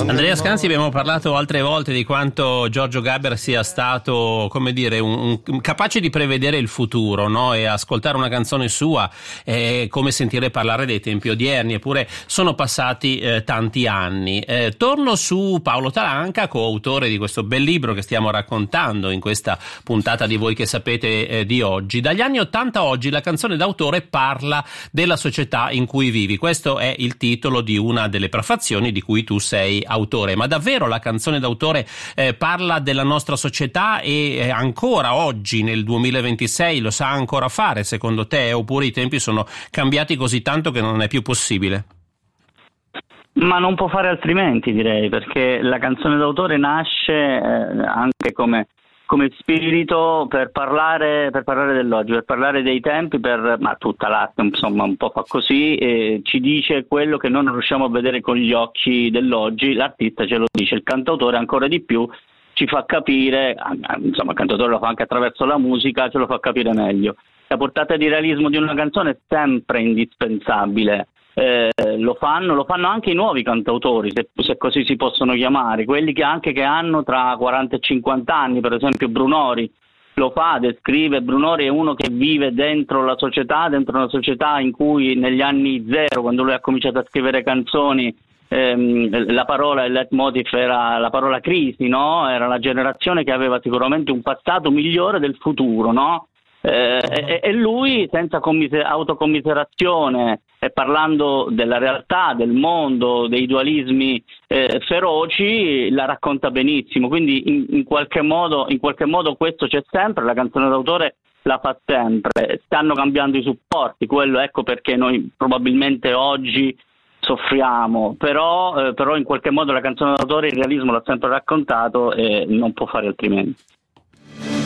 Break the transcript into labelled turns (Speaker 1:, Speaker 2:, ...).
Speaker 1: Andrea Scanzi, abbiamo parlato altre volte di quanto Giorgio Gaber sia stato, come dire, capace di prevedere il futuro, no? E ascoltare una canzone sua è come sentire parlare dei tempi odierni, eppure sono passati tanti anni. Torno su Paolo Taranca, coautore di questo bel libro che stiamo raccontando in questa puntata di Voi che sapete di oggi. Dagli anni 80 a oggi la canzone d'autore parla della società in cui vivi. Questo è il titolo di una delle prefazioni di cui tu sei autore. Ma davvero la canzone d'autore parla della nostra società e ancora oggi nel 2026 lo sa ancora fare secondo te, oppure i tempi sono cambiati così tanto che non è più possibile?
Speaker 2: Ma non può fare altrimenti, direi, perché la canzone d'autore nasce anche come spirito per parlare dell'oggi, per parlare dei tempi, ma tutta l'arte insomma un po' fa così, ci dice quello che noi non riusciamo a vedere con gli occhi dell'oggi, l'artista ce lo dice, il cantautore ancora di più ci fa capire, insomma il cantautore lo fa anche attraverso la musica, ce lo fa capire meglio. La portata di realismo di una canzone è sempre indispensabile. Lo fanno anche i nuovi cantautori, se così si possono chiamare, quelli che hanno tra 40 e 50 anni, per esempio Brunori lo fa, descrive. Brunori è uno che vive dentro una società in cui negli anni zero, quando lui ha cominciato a scrivere canzoni, la parola, il leitmotiv era la parola crisi, no? Era la generazione che aveva sicuramente un passato migliore del futuro, no? E lui, senza autocommiserazione e parlando della realtà, del mondo, dei dualismi feroci, la racconta benissimo. Quindi in qualche modo questo c'è sempre, la canzone d'autore la fa sempre. Stanno cambiando i supporti, quello ecco perché noi probabilmente oggi soffriamo, però in qualche modo la canzone d'autore il realismo l'ha sempre raccontato e non può fare altrimenti.